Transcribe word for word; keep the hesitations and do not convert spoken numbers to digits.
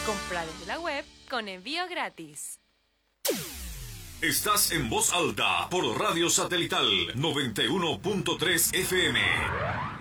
Compra desde la web con envío gratis. Estás en voz alta por Radio Satelital noventa y uno punto tres F M.